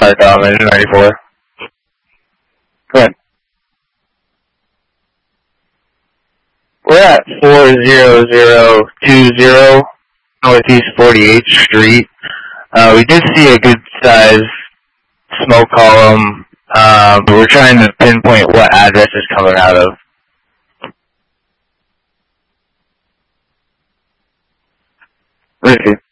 Park, in 94. Go ahead. We're at 40020 Northeast 48th Street. We did see a good size smoke column, but we're trying to pinpoint what address is coming out of. Let's see.